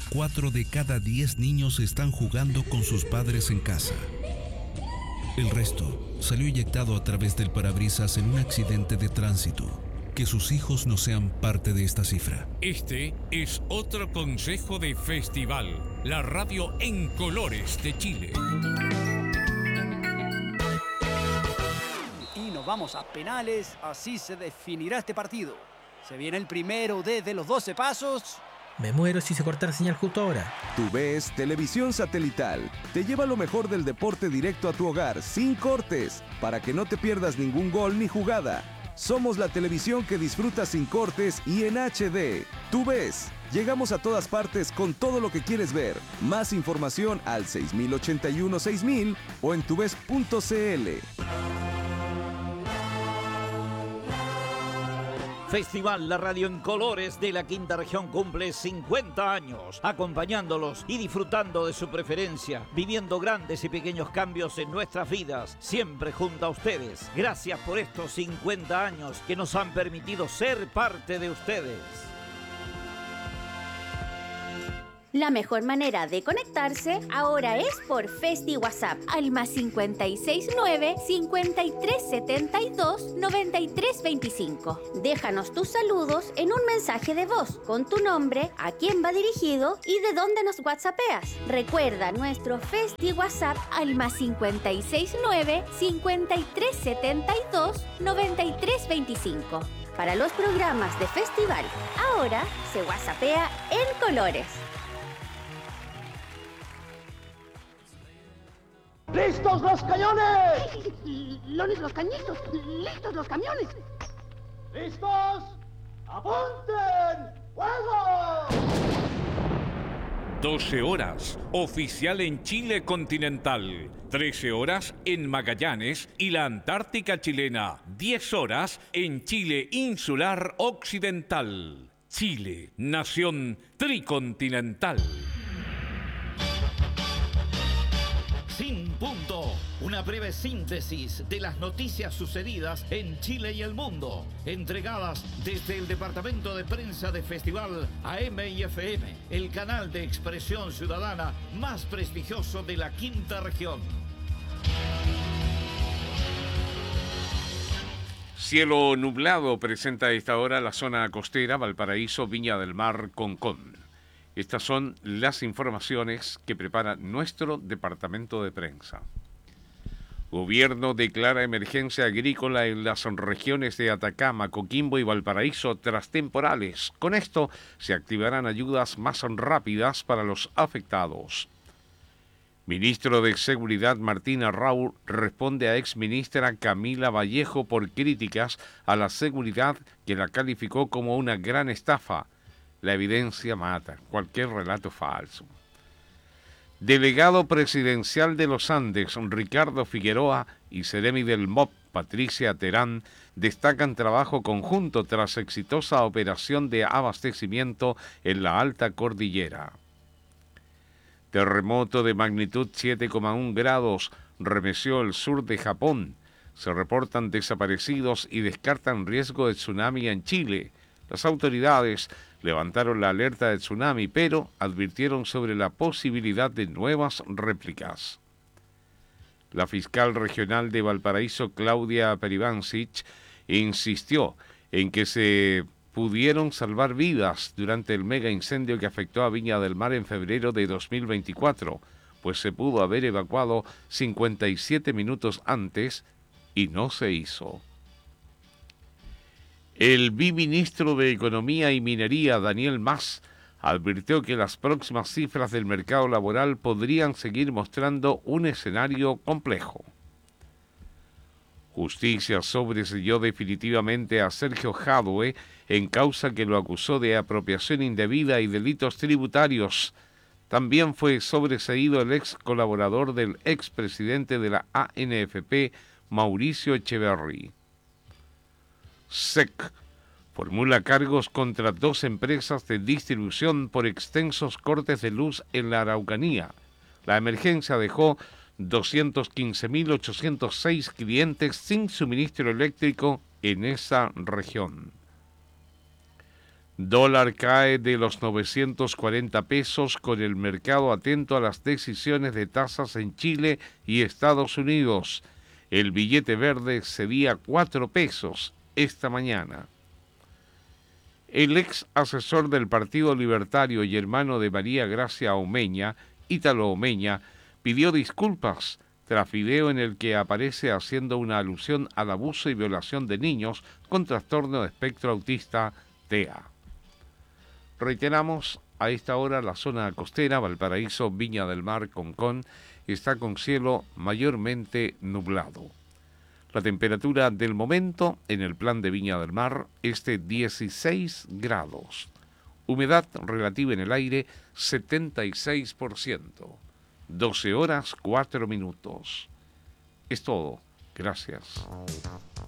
4 de cada 10 niños están jugando con sus padres en casa. El resto salió eyectado a través del parabrisas en un accidente de tránsito. Que sus hijos no sean parte de esta cifra. Este es otro consejo de Festival, la radio en colores de Chile. Y nos vamos a penales, así se definirá este partido. Se viene el primero desde los 12 pasos. Me muero si se corta la señal justo ahora. TUVES Televisión Satelital te lleva lo mejor del deporte directo a tu hogar, sin cortes, para que no te pierdas ningún gol ni jugada. Somos la televisión que disfrutas sin cortes y en HD. TUVES. Llegamos a todas partes con todo lo que quieres ver. Más información al 6081-6000 o en tuves.cl. Festival La Radio en Colores de la Quinta Región cumple 50 años, acompañándolos y disfrutando de su preferencia, viviendo grandes y pequeños cambios en nuestras vidas, siempre junto a ustedes. Gracias por estos 50 años que nos han permitido ser parte de ustedes. La mejor manera de conectarse ahora es por Festi WhatsApp al +569 5372 9325. Déjanos tus saludos en un mensaje de voz con tu nombre, a quién va dirigido y de dónde nos whatsappeas. Recuerda nuestro Festi WhatsApp al +569 5372 9325. Para los programas de festival, ahora se whatsappea en colores. ¡Listos los cañones! ¡Lones los cañitos! ¡Listos los camiones! ¡Listos! ¡Apunten! ¡Fuego! 12 horas, oficial en Chile continental. 13 horas en Magallanes y la Antártica chilena. 10 horas en Chile insular occidental. Chile, nación tricontinental. Sin punto, una breve síntesis de las noticias sucedidas en Chile y el mundo, entregadas desde el Departamento de Prensa de Festival AM y FM, el canal de expresión ciudadana más prestigioso de la Quinta Región. Cielo nublado presenta a esta hora la zona costera, Valparaíso, Viña del Mar, Concón. Estas son las informaciones que prepara nuestro departamento de prensa. Gobierno declara emergencia agrícola en las regiones de Atacama, Coquimbo y Valparaíso tras temporales. Con esto se activarán ayudas más rápidas para los afectados. Ministro de Seguridad Martín Arrau responde a exministra Camila Vallejo por críticas a la seguridad que la calificó como una gran estafa. La evidencia mata cualquier relato falso. Delegado presidencial de los Andes, Ricardo Figueroa, y Seremi del MOP, Patricia Terán, destacan trabajo conjunto tras exitosa operación de abastecimiento en la alta cordillera. Terremoto de magnitud 7,1 grados remeció el sur de Japón. Se reportan desaparecidos y descartan riesgo de tsunami en Chile. Las autoridades levantaron la alerta de tsunami, pero advirtieron sobre la posibilidad de nuevas réplicas. La fiscal regional de Valparaíso, Claudia Peribancic, insistió en que se pudieron salvar vidas durante el mega incendio que afectó a Viña del Mar en febrero de 2024, pues se pudo haber evacuado 57 minutos antes y no se hizo. El viceministro de Economía y Minería, Daniel Mas, advirtió que las próximas cifras del mercado laboral podrían seguir mostrando un escenario complejo. Justicia sobreseyó definitivamente a Sergio Jadwe en causa que lo acusó de apropiación indebida y delitos tributarios. También fue sobreseído el ex colaborador del expresidente de la ANFP, Mauricio Echeverri. SEC formula cargos contra 2 empresas de distribución por extensos cortes de luz en la Araucanía. La emergencia dejó 215.806 clientes sin suministro eléctrico en esa región. Dólar cae de los 940 pesos con el mercado atento a las decisiones de tasas en Chile y Estados Unidos. El billete verde cedía 4 pesos esta mañana. El ex asesor del Partido Libertario y hermano de María Gracia Omeña, Ítalo Omeña, pidió disculpas tras video en el que aparece haciendo una alusión al abuso y violación de niños con trastorno de espectro autista TEA. Reiteramos, a esta hora la zona costera, Valparaíso, Viña del Mar, Concón, está con cielo mayormente nublado. La temperatura del momento en el plan de Viña del Mar es de 16 grados. Humedad relativa en el aire 76%. 12 horas 4 minutos. Es todo. Gracias.